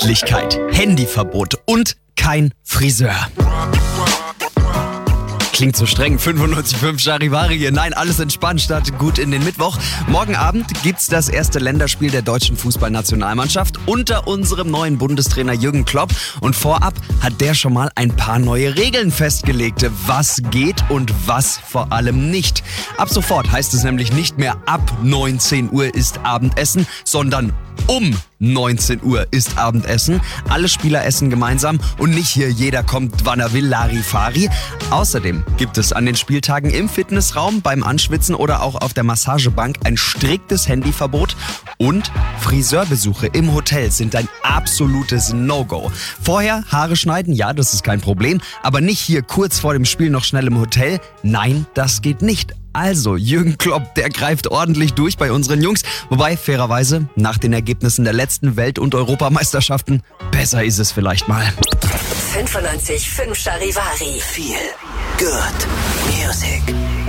Pünktlichkeit, Handyverbot und kein Friseur. Klingt so streng, 95,5 Charivari hier. Nein, alles entspannt, startet gut in den Mittwoch. Morgen Abend gibt's das erste Länderspiel der deutschen Fußballnationalmannschaft unter unserem neuen Bundestrainer Jürgen Klopp. Und vorab hat der schon mal ein paar neue Regeln festgelegt, was geht und was vor allem nicht. Ab sofort heißt es nämlich nicht mehr ab 19 Uhr ist Abendessen, sondern um 19 Uhr ist Abendessen. Alle Spieler essen gemeinsam und nicht hier jeder kommt, wann er will, Larifari. Außerdem gibt es an den Spieltagen im Fitnessraum, beim Anschwitzen oder auch auf der Massagebank ein striktes Handyverbot. Und Friseurbesuche im Hotel sind ein absolutes No-Go. Vorher Haare schneiden, ja, das ist kein Problem. Aber nicht hier kurz vor dem Spiel noch schnell im Hotel. Nein, das geht nicht. Also, Jürgen Klopp, der greift ordentlich durch bei unseren Jungs. Wobei, fairerweise, nach den Ergebnissen der letzten Welt- und Europameisterschaften, besser ist es vielleicht mal. 95,5 Charivari. Feel good music.